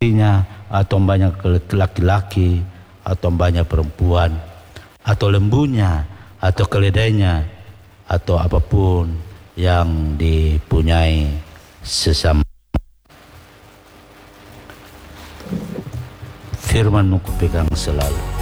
atau banyak laki-laki atau banyak perempuan atau lembunya atau keledainya atau apapun yang dipunyai sesama. Firman-Mu kupegang selalu.